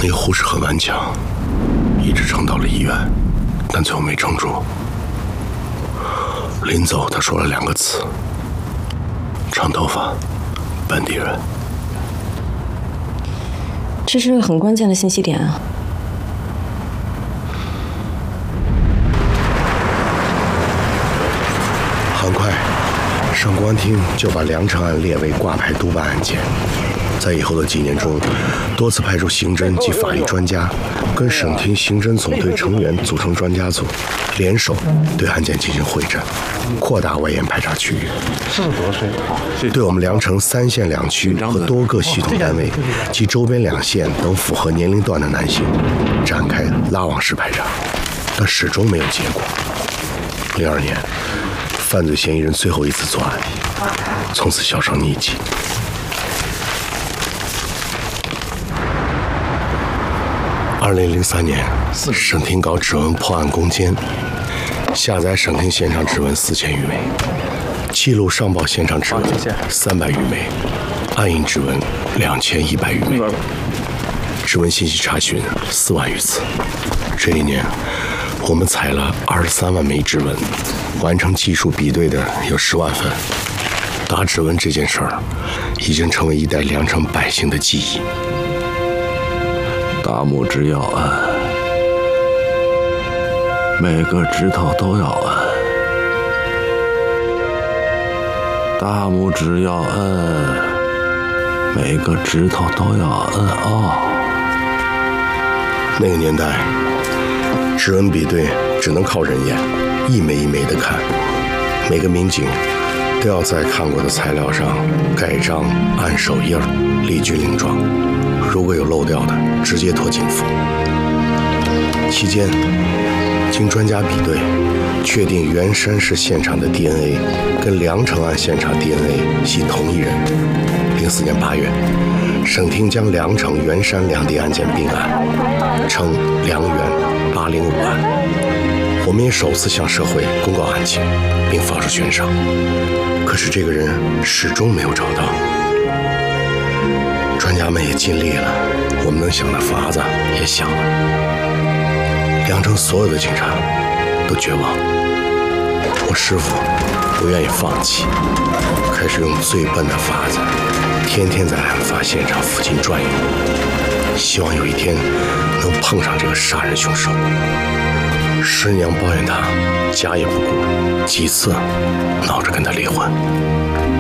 那个护士很顽强，一直撑到了医院，但最后没撑住。临走，他说了2个字：长头发，本地人。 这是个很关键的信息点啊。 很快，上公安厅就把梁成案列为挂牌督办案件。在以后的几年中，多次派出刑侦及法医专家，跟省厅刑侦总队成员组成专家组，联手对案件进行会诊，扩大外延排查区域。对我们梁城3县2区和多个系统单位及周边2县等符合年龄段的男性展开拉网式排查，但始终没有结果。02年，犯罪嫌疑人最后一次作案，从此销声匿迹。2003年，省厅搞指纹破案攻坚，下载省厅现场指纹4000余枚，记录上报现场指纹300余枚，暗影指纹2100余枚，指纹信息查询4万余次。这一年，我们采了23万枚指纹，完成技术比对的有10万份。打指纹这件事儿，已经成为一代梁城百姓的记忆。 大拇指要按，每个指头都要按。大拇指要按，每个指头都要按啊。 那个年代，指纹比对只能靠人眼，一枚一枚的看，每个民警都要在看过的材料上盖章、按手印，立军令状。如果有漏掉的，直接拖警服。期间，经专家比对，确定袁山市现场的 DNA 跟梁城案现场 DNA 系同一人。04年8月，省厅将梁城、袁山2地案件并案，称梁袁805案。我们也首次向社会公告案情，并发出悬赏。可是这个人始终没有找到。专家们也尽力了，我们能想的法子也想了。梁城所有的警察都绝望，我师傅不愿意放弃，开始用最笨的法子，天天在案发现场附近转悠，希望有一天能碰上这个杀人凶手。师娘抱怨他家也不顾，几次闹着跟他离婚。